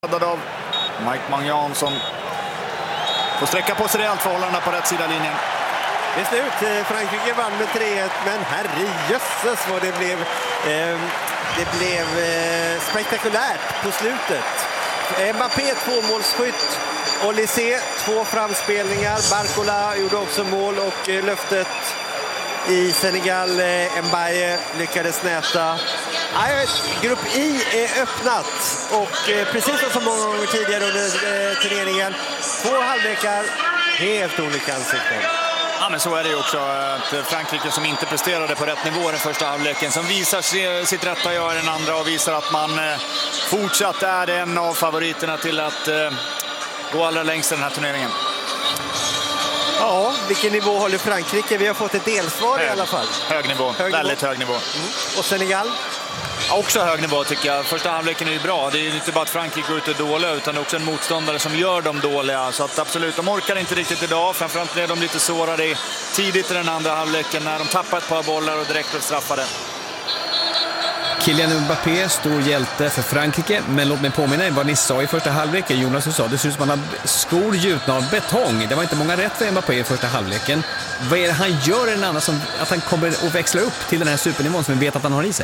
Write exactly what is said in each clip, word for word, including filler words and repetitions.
Av Mike Magnan som får sträcka på sig rejält förhållandena på rätt sida linjen. Det är slut. Frankrike vann med tre ett, men herrejösses vad det blev. Eh, det blev eh, spektakulärt på slutet. Mbappé tvåmålsskytt. Olysée två framspelningar. Barcola gjorde också mål och eh, löftet i Senegal. Eh, Mbaye lyckades näta. Nej, grupp I är öppnat och eh, precis som så många gånger tidigare under eh, turneringen, två halvlekar, helt olika ansikten. Ja, men så är det ju också att Frankrike som inte presterade på rätt nivå den första halvleken, som visar sitt rätta gör den andra och visar att man eh, fortsatt är en av favoriterna till att eh, gå allra längst i den här turneringen. Ja, vilken nivå håller Frankrike? Vi har fått ett delsvar hög, i alla fall. Hög nivå, hög väldigt nivå. hög nivå. Mm. Och Senegal? Också hög nivå tycker jag. Första halvleken är ju bra. Det är ju inte bara att Frankrike går ut och är dåliga, utan också en motståndare som gör dem dåliga. Så att absolut, de orkar inte riktigt idag. Framförallt är de lite sårade tidigt i den andra halvleken när de tappar ett par bollar och direkt blev straffade. Kylian Mbappé, stor hjälte för Frankrike. Men låt mig påminna er vad ni sa i första halvleken. Jonas, du sa det ser ut som att man har skor gjutna av betong. Det var inte många rätt för Mbappé i första halvleken. Vad är det han gör en annan som att han kommer att växla upp till den här supernivån som vi vet att han har i sig?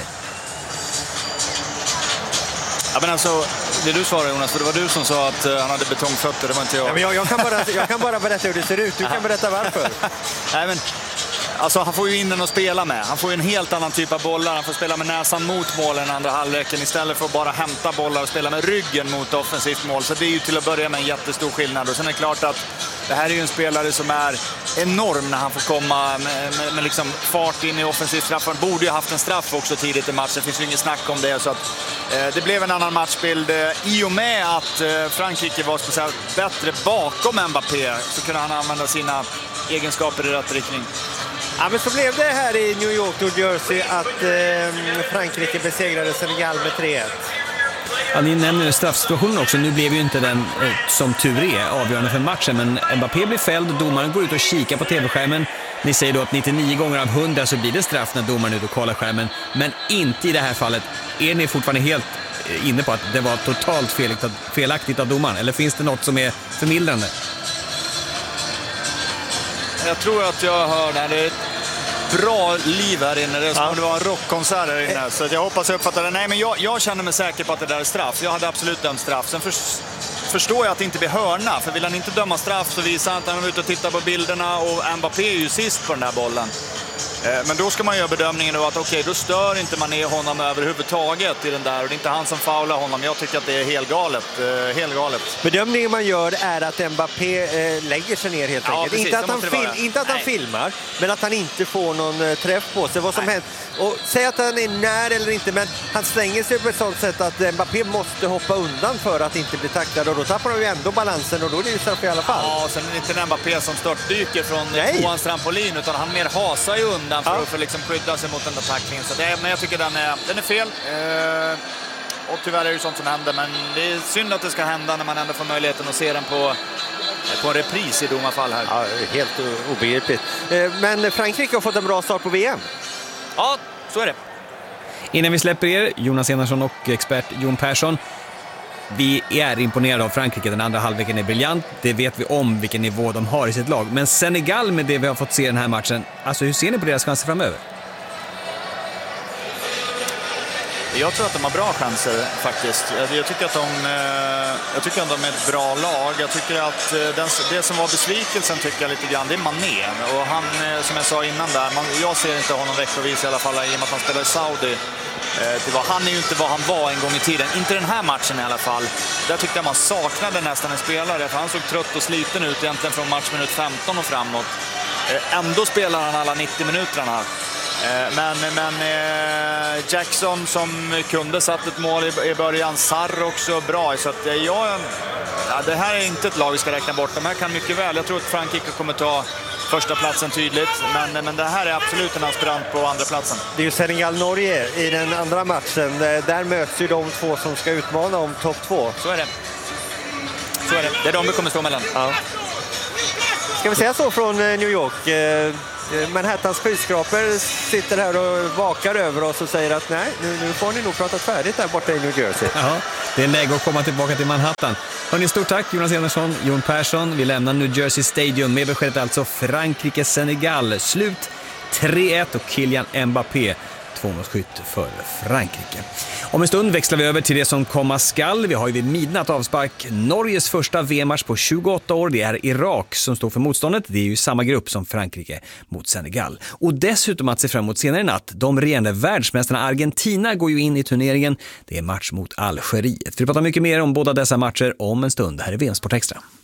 Ja, men alltså, det du svarade, Jonas, för det var du som sa att uh, han hade betongfötter, det var inte jag. Ja, men jag, jag, kan bara, jag kan bara berätta hur det ser ut, du kan berätta varför. Nej, men, alltså, han får ju in den att spela med. Han får ju en helt annan typ av bollar. Han får spela med näsan mot målen i andra halvleken istället för att bara hämta bollar och spela med ryggen mot offensivt mål. Så det är ju till att börja med en jättestor skillnad. Och sen är det klart att det här är ju en spelare som är enorm när han får komma med, med, med liksom fart in i offensivt straff. Han borde ju haft en straff också tidigt i matchen. Det finns ju inget snack om det. Så att, eh, det blev en annan matchbild. Eh, I och med att eh, Frankrike var speciellt bättre bakom Mbappé så kunde han använda sina egenskaper i rätt riktning. Ja, men så blev det här i New York, New Jersey att eh, Frankrike besegrade Senegal med tre ett. Ja, ni nämner straffsituationen också. Nu blev ju inte den, eh, som tur är, avgörande för matchen. Men Mbappé blir fälld och domaren går ut och kikar på tv-skärmen. Ni säger då att nittionio gånger av hundra så blir det straff när domaren är ute och kollar skärmen. Men inte i det här fallet. Är ni fortfarande helt eh, inne på att det var totalt felaktigt, felaktigt av domaren? Eller finns det något som är förmildrande? Jag tror att jag hör när det är ett bra liv här inne. Det är som ja. om det var en rockkonsert här inne. Så jag hoppas jag uppfattar det. Nej, men jag, jag känner mig säker på att det där är straff. Jag hade absolut dömt straff. Sen för, förstår jag att det inte blir hörna. För vill han inte döma straff så visar han att han är ute och tittar på bilderna. Och Mbappé är ju sist på den där bollen. Men då ska man göra bedömningen då att okej, okay, då stör inte man ner honom överhuvudtaget i den där. Och det är inte han som faular honom. Jag tycker att det är helt galet. Helt galet. Bedömningen man gör är att Mbappé eh, lägger sig ner helt ja, enkelt. Precis, inte att, han, fil inte att han filmar, men att han inte får någon eh, träff på sig. Vad som händer. Och säg att han är när eller inte, men han slänger sig på ett sånt sätt att Mbappé måste hoppa undan för att inte bli tacklad. Och då tappar han ju ändå balansen och då är det ju straff i alla fall. Ja, sen är det inte Mbappé som störtdyker från tvåans trampolin, utan han mer hasar ju undan för ja. att för liksom skydda sig mot den där tacklingen. Så det, men jag tycker den är, den är fel. Eh, och tyvärr är det ju sånt som händer. Men det är synd att det ska hända när man ändå får möjligheten att se den på, på en repris i domarfall här. Ja, helt obegripligt. Eh, men Frankrike har fått en bra start på V M. Ja, så är det. Innan vi släpper er, Jonas Enarsson och expert Jon Persson. Vi är imponerade av Frankrike. Den andra halvleken är briljant. Det vet vi om vilken nivå de har i sitt lag. Men Senegal, med det vi har fått se den här matchen, alltså hur ser ni på deras chanser framöver? Jag tror att de har bra chanser faktiskt. Jag tycker att de, jag tycker att de är ett bra lag. Jag tycker att den, det som var besvikelsen tycker jag lite grann, det är Mané. Och han, som jag sa innan där, man, jag ser inte honom veckovis i alla fall i och med att han spelar i Saudi. Han är ju inte vad han var en gång i tiden. Inte den här matchen i alla fall. Där tyckte jag man saknade nästan en spelare. För han såg trött och sliten ut egentligen från matchminut femton och framåt. Ändå spelar han alla nittio minuterna. Men, men Jackson som kunde satt ett mål i början. Sarr också bra. Så att jag, ja, det här är inte ett lag vi ska räkna bort. De här kan mycket väl. Jag tror att Frankrike kommer ta första platsen tydligt, men, men det här är absolut en aspirant på andra platsen. Det är ju Senegal-Norge i den andra matchen. Där möts ju de två som ska utmana om topp två. Så är det. Så är det. Det är de vi kommer stå mellan. Ja. Ska vi säga så från New York? Manhattans skyskrapor sitter här och vakar över oss och säger att nej, nu, nu får ni nog pratat färdigt där borta i New Jersey. Jaha. Det är läge att komma tillbaka till Manhattan. Hörrni, stort tack Jonas Andersson, Jon Persson. Vi lämnar New Jersey Stadium med beskedet alltså Frankrike-Senegal. Slut tre ett och Kylian Mbappé tvåmålsskytt för Frankrike. Om en stund växlar vi över till det som komma skall. Vi har ju vid midnatt avspark Norges första V M-match på tjugoåtta år. Det är Irak som står för motståndet. Det är ju samma grupp som Frankrike mot Senegal. Och dessutom att se fram emot senare i natt. De regerande världsmästarna Argentina går ju in i turneringen. Det är match mot Algeriet. Vi pratar mycket mer om båda dessa matcher om en stund. Här är V M Sport Extra.